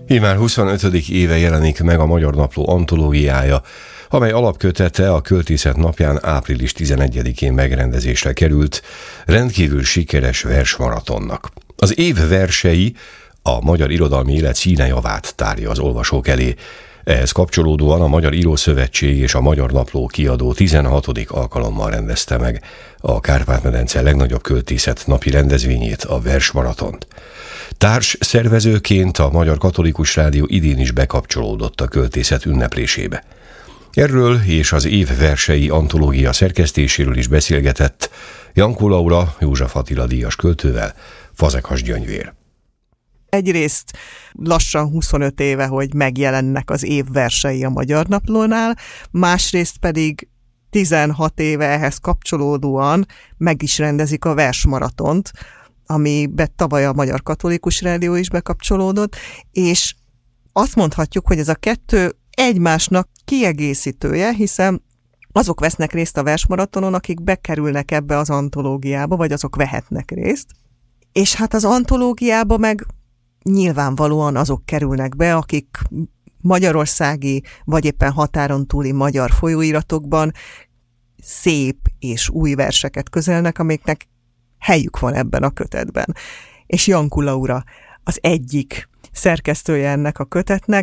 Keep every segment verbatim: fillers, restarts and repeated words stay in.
Immár huszonötödik éve jelenik meg a Magyar Napló antológiája, amely alapkötete a Költészet napján április tizenegyedikén megrendezésre került rendkívül sikeres versmaratonnak. Az év versei a magyar irodalmi élet színejavát tárja az olvasók elé. Ehhez kapcsolódóan a Magyar Írószövetség és a Magyar Napló kiadó tizenhatodik alkalommal rendezte meg a Kárpát-medence legnagyobb költészet napi rendezvényét, a versmaratont. Társ szervezőként a Magyar Katolikus Rádió idén is bekapcsolódott a költészet ünneplésébe. Erről és az év versei antológia szerkesztéséről is beszélgetett Jankó Laura, József Attila díjas költővel, Fazekas Gyöngyvér. Egyrészt lassan huszonöt éve, hogy megjelennek az év versei a Magyar Naplónál, másrészt pedig tizenhat éve ehhez kapcsolódóan meg is rendezik a versmaratont, amibe tavaly a Magyar Katolikus Rádió is bekapcsolódott, és azt mondhatjuk, hogy ez a kettő egymásnak kiegészítője, hiszen azok vesznek részt a versmaratonon, akik bekerülnek ebbe az antológiába, vagy azok vehetnek részt, és hát az antológiába meg nyilvánvalóan azok kerülnek be, akik magyarországi, vagy éppen határon túli magyar folyóiratokban szép és új verseket közelnek, amiknek helyük van ebben a kötetben. És Jankó Laura az egyik szerkesztője ennek a kötetnek.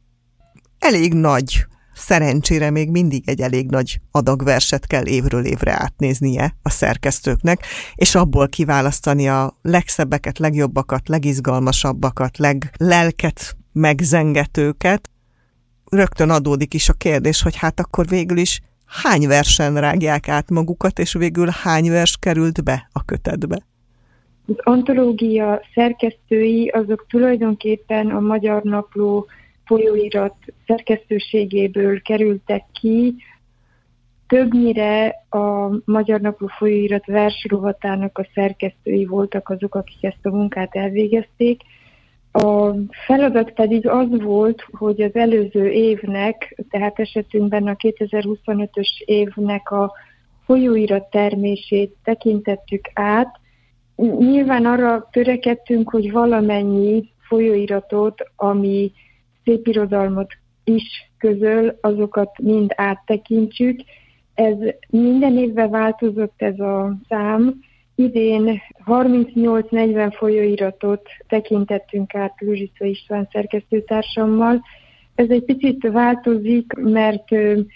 Elég nagy, szerencsére még mindig egy elég nagy adag verset kell évről évre átnéznie a szerkesztőknek, és abból kiválasztani a legszebbeket, legjobbakat, legizgalmasabbakat, leglelket megzengetőket. Rögtön adódik is a kérdés, hogy hát akkor végül is hány versen rágják át magukat, és végül hány vers került be a kötetbe? Az antológia szerkesztői azok tulajdonképpen a Magyar Napló folyóirat szerkesztőségéből kerültek ki. Többnyire a Magyar Napló folyóirat versrovatának a szerkesztői voltak azok, akik ezt a munkát elvégezték. A feladat pedig az volt, hogy az előző évnek, tehát esetünkben a kétezer-huszonötös évnek a folyóirat termését tekintettük át. Nyilván arra törekedtünk, hogy valamennyi folyóiratot, ami szépirodalmat is közöl, azokat mind áttekintsük. Ez minden évben változott ez a szám. Idén harmincnyolc-negyven folyóiratot tekintettünk át Luzsica István szerkesztőtársammal. Ez egy picit változik, mert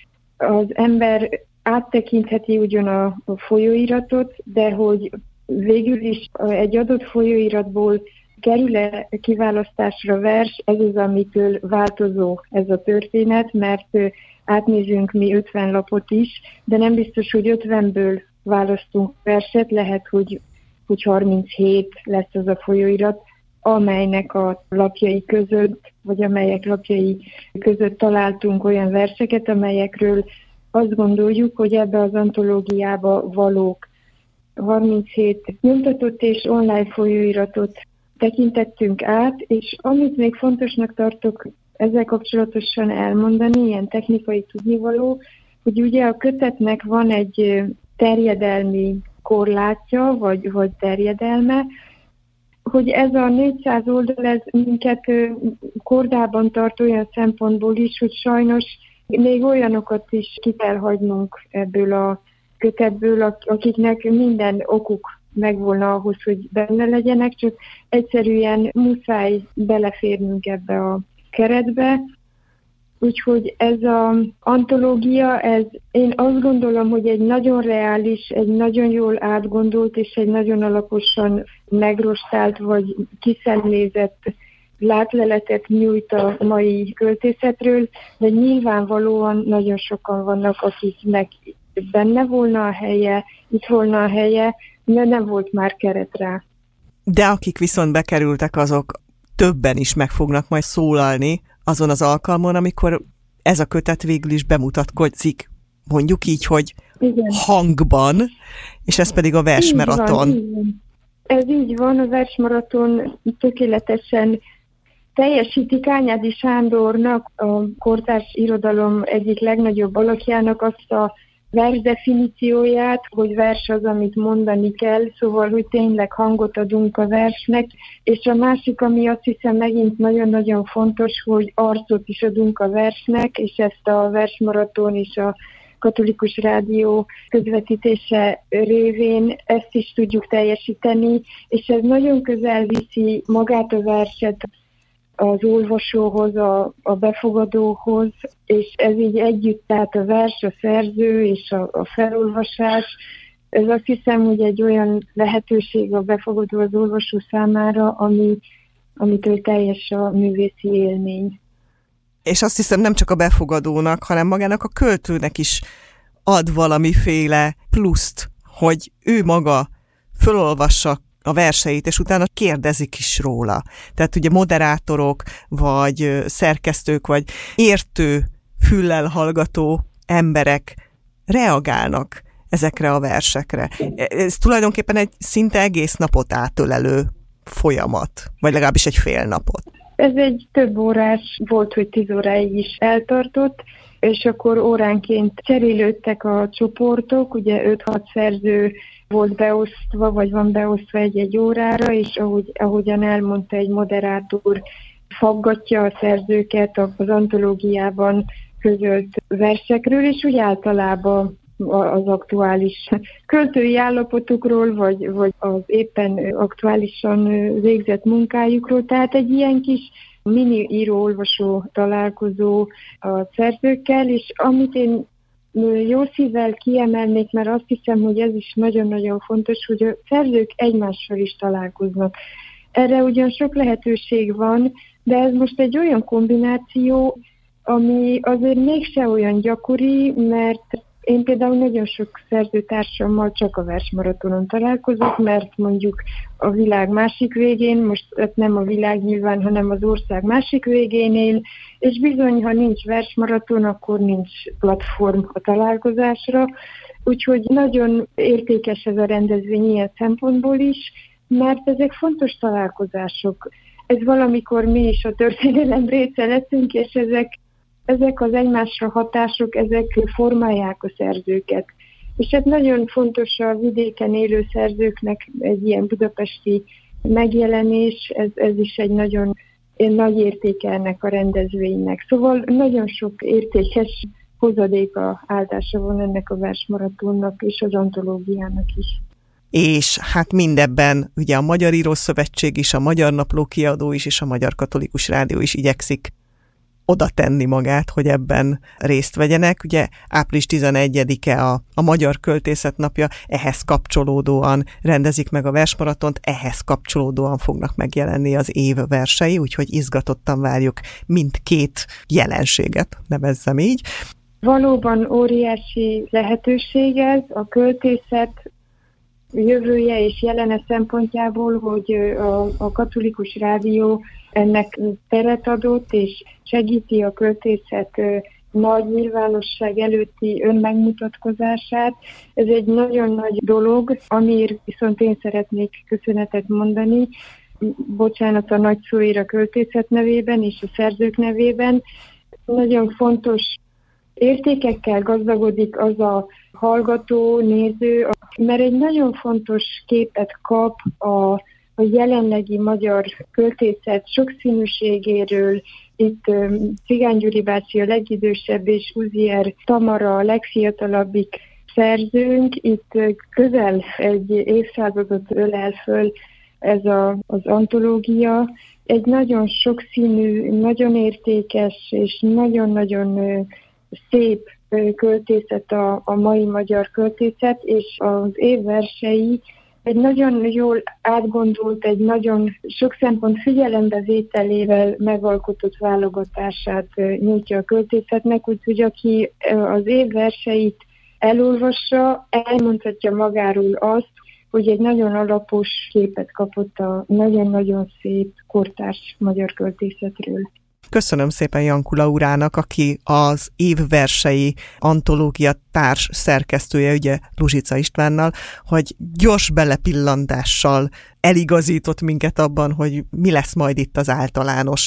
az ember áttekintheti ugyan a folyóiratot, de hogy végül is egy adott folyóiratból kerül-e kiválasztásra vers, ez az, amitől változó ez a történet, mert átnézünk mi ötven lapot is, de nem biztos, hogy ötvenből választunk verset, lehet, hogy, hogy harminchét lesz az a folyóirat, amelynek a lapjai között, vagy amelyek lapjai között találtunk olyan verseket, amelyekről azt gondoljuk, hogy ebbe az antológiába valók. harminchét nyomtatott és online folyóiratot tekintettünk át, és amit még fontosnak tartok ezzel kapcsolatosan elmondani, ilyen technikai tudnivaló, hogy ugye a kötetnek van egy terjedelmi korlátja, vagy, vagy terjedelme, hogy ez a négyszáz oldal, ez minket kordában tart olyan szempontból is, hogy sajnos még olyanokat is ki kell hagynunk ebből a kötetből, akiknek minden okuk megvolna ahhoz, hogy benne legyenek, csak egyszerűen muszáj beleférnünk ebbe a keretbe. Úgyhogy ez az antológia, ez, én azt gondolom, hogy egy nagyon reális, egy nagyon jól átgondolt és egy nagyon alaposan megrostált vagy kiszemlézett látleletet nyújt a mai költészetről, de nyilvánvalóan nagyon sokan vannak, akiknek benne volna a helye, itt volna a helye, de nem volt már keret rá. De akik viszont bekerültek, azok többen is meg fognak majd szólalni azon az alkalmon, amikor ez a kötet végül is bemutatkozik, mondjuk így, hogy igen, hangban, és ez pedig a versmaraton. Így van, így van. Ez így van, a versmaraton tökéletesen teljesíti Kányádi Sándornak, a kortárs irodalom egyik legnagyobb alakjának azt a vers definícióját, hogy vers az, amit mondani kell, szóval, hogy tényleg hangot adunk a versnek, és a másik, ami azt hiszem megint nagyon-nagyon fontos, hogy arcot is adunk a versnek, és ezt a versmaraton és a Katolikus Rádió közvetítése révén ezt is tudjuk teljesíteni, és ez nagyon közel viszi magát a verset az olvasóhoz, a, a befogadóhoz, és ez így együtt, tehát a vers, a szerző és a, a felolvasás, ez azt hiszem, hogy egy olyan lehetőség a befogadó az olvasó számára, ami, amitől teljes a művészi élmény. És azt hiszem nem csak a befogadónak, hanem magának a költőnek is ad valamiféle pluszt, hogy ő maga fölolvassa a verseit, és utána kérdezik is róla. Tehát ugye moderátorok, vagy szerkesztők, vagy értő, füllel hallgató emberek reagálnak ezekre a versekre. Ez tulajdonképpen egy szinte egész napot átölelő folyamat, vagy legalábbis egy fél napot. Ez egy több órás volt, hogy tíz óráig is eltartott, és akkor óránként cserélődtek a csoportok, ugye öt-hat szerző volt beosztva, vagy van beosztva egy-egy órára, és ahogy, ahogyan elmondta egy moderátor, faggatja a szerzőket az antológiában közölt versekről, és úgy általában az aktuális költői állapotukról, vagy, vagy az éppen aktuálisan végzett munkájukról. Tehát egy ilyen kis mini író-olvasó találkozó a szerzőkkel, és amit én jó szívvel kiemelnék, mert azt hiszem, hogy ez is nagyon-nagyon fontos, hogy a szerzők egymással is találkoznak. Erre ugyan sok lehetőség van, de ez most egy olyan kombináció, ami azért mégse olyan gyakori, mert én például nagyon sok szerzőtársammal csak a versmaratonon találkozok, mert mondjuk a világ másik végén, most nem a világ nyilván, hanem az ország másik végén él, és bizony, ha nincs versmaraton, akkor nincs platform a találkozásra, úgyhogy nagyon értékes ez a rendezvény ilyen szempontból is, mert ezek fontos találkozások. Ez valamikor mi is a történelem része leszünk, és ezek Ezek az egymásra hatások, ezek formálják a szerzőket. És hát nagyon fontos a vidéken élő szerzőknek egy ilyen budapesti megjelenés, ez, ez is egy nagyon nagy értéke ennek a rendezvénynek. Szóval nagyon sok értékes hozadéka, áldása van ennek a versmaratonnak és az antológiának is. És hát mindebben ugye a Magyar Írószövetség is, a Magyar Napló kiadó is, és a Magyar Katolikus Rádió is igyekszik oda tenni magát, hogy ebben részt vegyenek. Ugye április tizenegyedike a, a Magyar Költészet Napja, ehhez kapcsolódóan rendezik meg a versmaratont, ehhez kapcsolódóan fognak megjelenni az év versei, úgyhogy izgatottan várjuk mindkét jelenséget, nevezzem így. Valóban óriási lehetőség ez, a költészet jövője és jelene szempontjából, hogy a, a Katolikus Rádió ennek teret adott, és segíti a költészet nagy nyilvánosság előtti önmegmutatkozását. Ez egy nagyon nagy dolog, amiért viszont én szeretnék köszönetet mondani. Bocsánat a nagy szóért a költészet nevében és a szerzők nevében. Nagyon fontos értékekkel gazdagodik az a hallgató, néző, mert egy nagyon fontos képet kap a, a jelenlegi magyar költészet sokszínűségéről. Itt Cigány Gyuri bácsi a legidősebb, és Uzier Tamara a legfiatalabbik szerzőnk. Itt közel egy évszázadot ölel föl ez a, az antológia. Egy nagyon sokszínű, nagyon értékes és nagyon-nagyon szép költészet a, a mai magyar költészet, és az év versei egy nagyon jól átgondolt, egy nagyon sok szempont figyelembevételével megalkotott válogatását nyújtja a költészetnek, úgyhogy aki az év verseit elolvassa, elmondhatja magáról azt, hogy egy nagyon alapos képet kapott a nagyon-nagyon szép kortárs magyar költészetről. Köszönöm szépen Janku Laurának, aki az évversei antológia társ szerkesztője, ugye Luzsica Istvánnal, hogy gyors belepillantással eligazított minket abban, hogy mi lesz majd itt az általános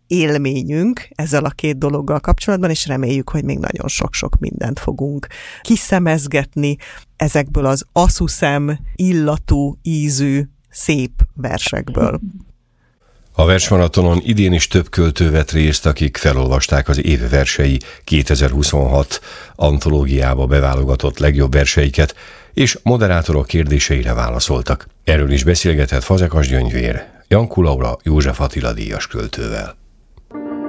élményünk ezzel a két dologgal kapcsolatban, és reméljük, hogy még nagyon sok-sok mindent fogunk kiszemezgetni ezekből az asszuszem illatú, ízű, szép versekből. A versmaratonon idén is több költő vett részt, akik felolvasták az év versei kétezer-huszonhat antológiába beválogatott legjobb verseiket, és moderátorok kérdéseire válaszoltak. Erről is beszélgetett Fazekas Gyöngyvér Janku Laura József Attila díjas költővel.